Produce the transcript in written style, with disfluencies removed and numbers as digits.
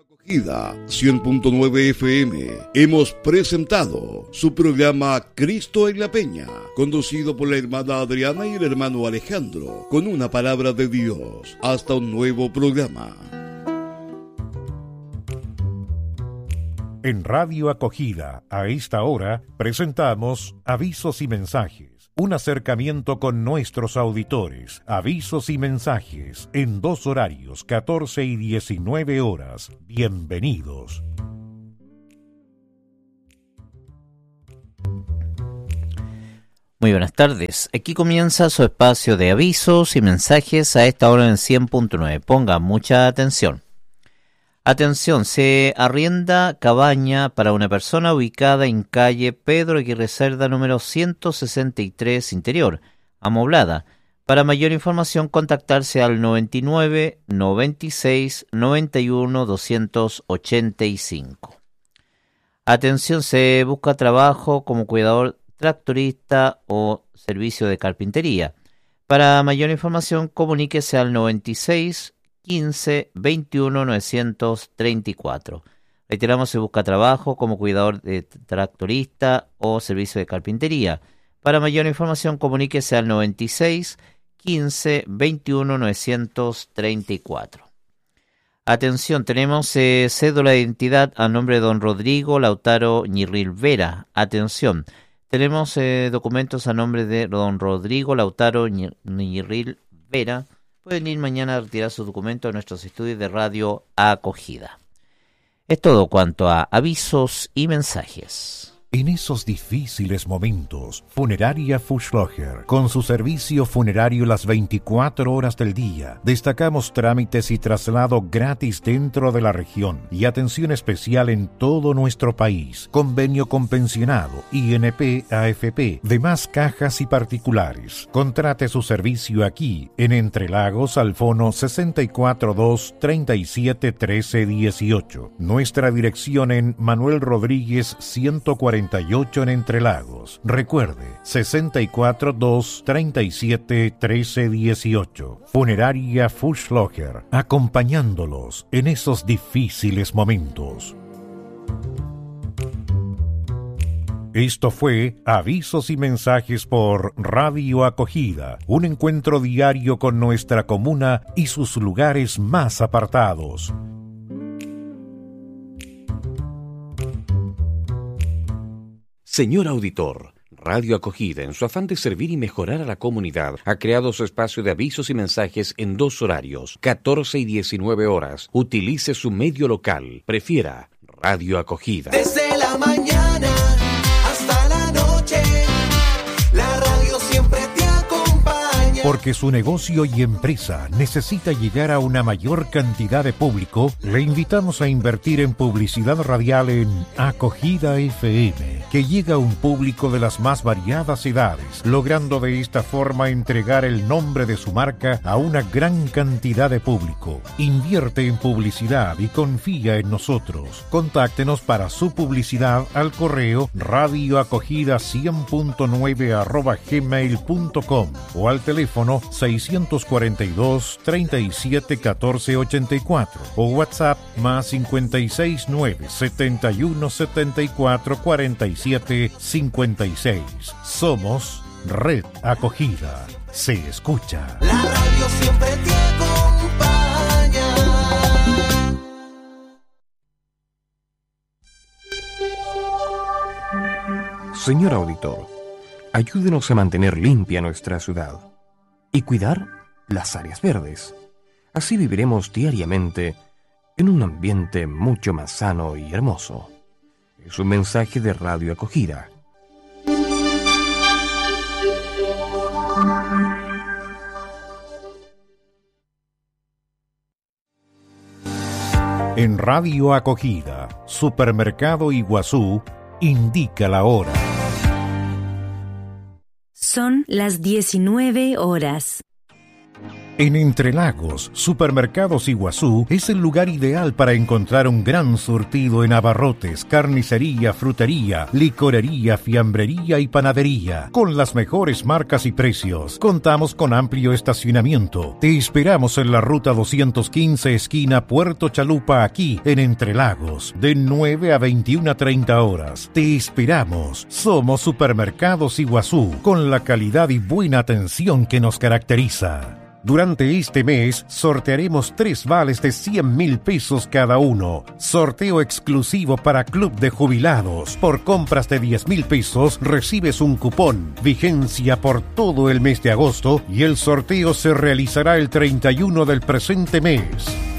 Acogida 100.9 FM hemos presentado su programa Cristo en la Peña, conducido por la hermana Adriana y el hermano Alejandro, con una palabra de Dios. Hasta un nuevo programa. En Radio Acogida, a esta hora, presentamos Avisos y Mensajes. Un acercamiento con nuestros auditores. Avisos y mensajes en dos horarios, 14 y 19 horas. Bienvenidos. Muy buenas tardes. Aquí comienza su espacio de avisos y mensajes a esta hora en 100.9. Ponga mucha atención. Atención, se arrienda cabaña para una persona ubicada en calle Pedro Aguirre Cerda, número 163, Interior, amoblada. Para mayor información, contactarse al 99 96 91 285. Atención, se busca trabajo como cuidador tractorista o servicio de carpintería. Para mayor información, comuníquese al 96 15 21 934. Reiteramos, se busca trabajo como cuidador de tractorista o servicio de carpintería. Para mayor información, comuníquese al 96 15 21 934. Atención, tenemos cédula de identidad a nombre de don Rodrigo Lautaro Ñirril Vera. Atención, tenemos documentos a nombre de don Rodrigo Lautaro Ñirril Vera. Pueden ir mañana a retirar sus documentos a nuestros estudios de Radio Acogida. Es todo cuanto a avisos y mensajes. En esos difíciles momentos, Funeraria Fuschlocher, con su servicio funerario las 24 horas del día, destacamos trámites y traslado gratis dentro de la región y atención especial en todo nuestro país. Convenio con pensionado, INP, AFP, demás cajas y particulares. Contrate su servicio aquí, en Entre Lagos, al fono 642 37 13 18. Nuestra dirección en Manuel Rodríguez 148 en Entre Lagos. Recuerde, 64 2 37 13 18. Funeraria Fuschlocher, acompañándolos en esos difíciles momentos. Esto fue Avisos y Mensajes por Radio Acogida, un encuentro diario con nuestra comuna y sus lugares más apartados. Señor auditor, Radio Acogida, en su afán de servir y mejorar a la comunidad, ha creado su espacio de avisos y mensajes en dos horarios, 14 y 19 horas. Utilice su medio local. Prefiera Radio Acogida. Desde la mañana hasta la noche, la radio siempre te acompaña. Porque su negocio y empresa necesita llegar a una mayor cantidad de público, le invitamos a invertir en publicidad radial en Acogida FM, que llega a un público de las más variadas edades, logrando de esta forma entregar el nombre de su marca a una gran cantidad de público. Invierte en publicidad y confía en nosotros. Contáctenos para su publicidad al correo radioacogida100.9@gmail.com o al teléfono 642 37 14 84 o WhatsApp más 569 71 74 47 56. Somos Red Acogida. Se escucha. La radio siempre te acompaña. Señor auditor, ayúdenos a mantener limpia nuestra ciudad y cuidar las áreas verdes. Así viviremos diariamente en un ambiente mucho más sano y hermoso. Es un mensaje de Radio Acogida. En Radio Acogida, Supermercado Iguazú, indica la hora. Son las 19 horas. En Entrelagos, Supermercados Iguazú es el lugar ideal para encontrar un gran surtido en abarrotes, carnicería, frutería, licorería, fiambrería y panadería, con las mejores marcas y precios. Contamos con amplio estacionamiento. Te esperamos en la ruta 215, esquina Puerto Chalupa, aquí en Entrelagos, de 9 a 21:30 horas. Te esperamos. Somos Supermercados Iguazú, con la calidad y buena atención que nos caracteriza. Durante este mes sortearemos 3 vales de 100.000 pesos cada uno. Sorteo exclusivo para Club de Jubilados. Por compras de 10.000 pesos recibes un cupón. Vigencia por todo el mes de agosto y el sorteo se realizará el 31 del presente mes.